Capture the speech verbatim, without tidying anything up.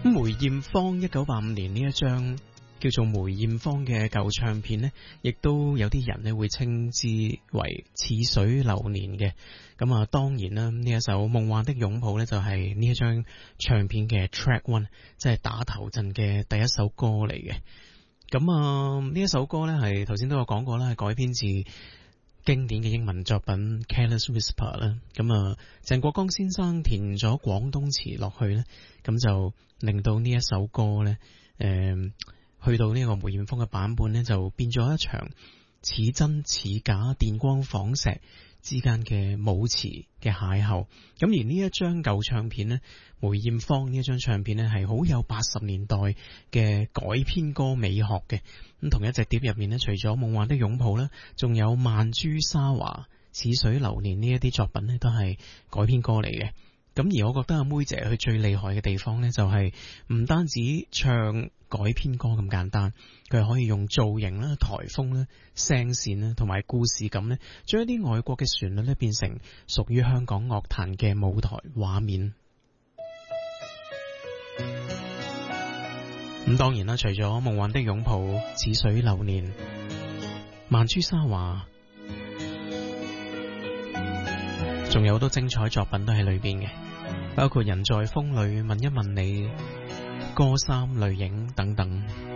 梅艷芳一九八五年呢一張叫做梅艷芳嘅舊唱片呢，亦都有啲人呢會稱之為似水流年嘅。咁啊，當然啦，呢一首夢幻的擁抱呢，就係呢一張唱片嘅 track one， 即係打頭陣嘅第一首歌嚟嘅。咁啊，呢一首歌呢，係頭先都有講過啦，係改編自經典嘅英文作品 Careless Whisper 啦。咁啊，鄭國江先生填咗廣東詞落去呢，咁就令到呢一首歌呢，誒、呃，去到呢個梅艷芳嘅版本呢，就變咗一場似真似假電光仿石之間嘅舞詞嘅邂逅。咁而呢一張舊唱片呢，梅艷芳呢一張唱片呢，係好有八十年代嘅改編歌美學嘅。咁同一隻碟入面呢，除咗夢幻的擁抱呢，仲有曼珠沙華、似水流年呢一啲作品呢，都係改編歌嚟嘅。咁而我覺得阿妹姐佢最厲害嘅地方呢，就係唔單止唱改編歌咁簡單，佢係可以用造型啦、台風啦、聲線啦同埋故事感呢，將一啲外國嘅旋律呢變成屬於香港樂壇嘅舞台畫面。咁當然啦，除咗夢幻的擁抱、似水流年、曼珠沙華，仲有好多精彩作品都喺裏邊嘅，包括人在風裏、問一問你、歌衫淚影等等。